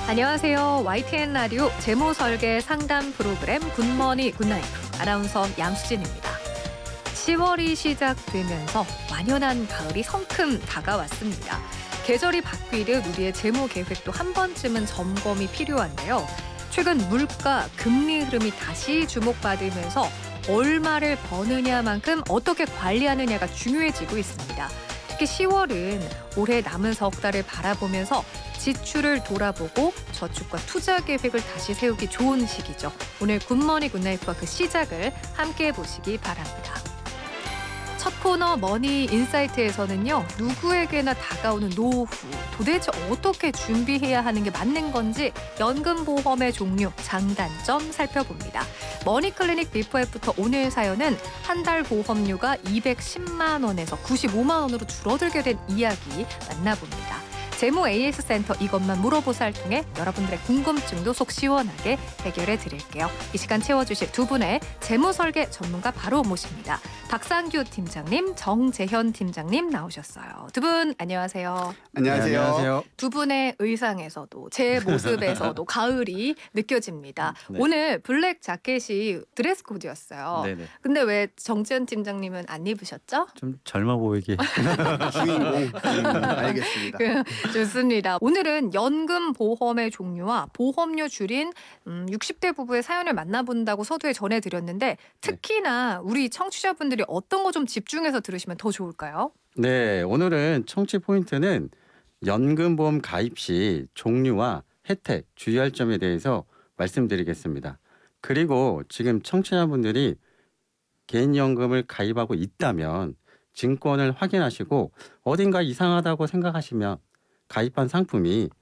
안녕하세요. YTN 라디오 재무 설계 상담 프로그램 굿머니 굿나이프 아나운서 양수진입니다. 10월이 시작되면서 완연한 가을이 성큼 다가왔습니다. 계절이 바뀌듯 우리의 재무 계획도 한 번쯤은 점검이 필요한데요. 최근 물가, 금리 흐름이 다시 주목받으면서 얼마를 버느냐만큼 어떻게 관리하느냐가 중요해지고 있습니다. 특히 10월은 올해 남은 석 달을 바라보면서 지출을 돌아보고 저축과 투자 계획을 다시 세우기 좋은 시기죠. 오늘 굿머니 굿나이프와 그 시작을 함께 보시기 바랍니다. 첫 코너 머니 인사이트에서는요. 누구에게나 다가오는 노후, 도대체 어떻게 준비해야 하는 게 맞는 건지 연금보험의 종류, 장단점 살펴봅니다. 머니클리닉 비포 애프터 오늘 사연은 한 달 보험료가 210만 원에서 95만 원으로 줄어들게 된 이야기 만나봅니다. 재무 AS 센터 이것만 물어보사를 통해 여러분들의 궁금증도 속 시원하게 해결해 드릴게요. 이 시간 채워주실 두 분의 재무 설계 전문가 바로 모십니다. 박상규 팀장님, 정재현 팀장님 나오셨어요. 두 분 안녕하세요. 안녕하세요. 안녕하세요. 두 분의 의상에서도 제 모습에서도 가을이 느껴집니다. 네. 오늘 블랙 자켓이 드레스 코드였어요. 네네. 근데 왜 정재현 팀장님은 안 입으셨죠? 좀 젊어 보이게. 주인공. 알겠습니다. 좋습니다. 오늘은 연금보험의 종류와 보험료 줄인 60대 부부의 사연을 만나본다고 서두에 전해드렸는데 특히나 우리 청취자분들이 어떤 거 좀 집중해서 들으시면 더 좋을까요? 네, 오늘은 청취 포인트는 연금보험 가입 시 종류와 혜택, 주의할 점에 대해서 말씀드리겠습니다. 그리고 지금 청취자분들이 개인연금을 가입하고 있다면 증권을 확인하시고 어딘가 이상하다고 생각하시면 가입한 상품이